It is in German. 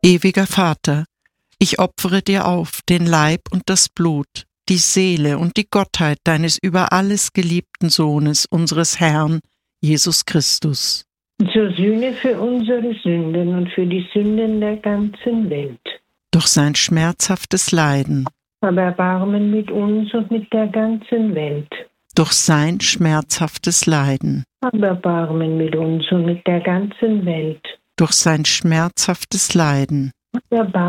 Ewiger Vater, ich opfere dir auf den Leib und das Blut, die Seele und die Gottheit deines über alles geliebten Sohnes, unseres Herrn, Jesus Christus. Zur Sühne für unsere Sünden und für die Sünden der ganzen Welt. Durch sein schmerzhaftes Leiden. Hab Erbarmen mit uns und mit der ganzen Welt. Durch sein schmerzhaftes Leiden. Hab Erbarmen mit uns und mit der ganzen Welt. Durch sein schmerzhaftes Leiden. Hab Erbarmen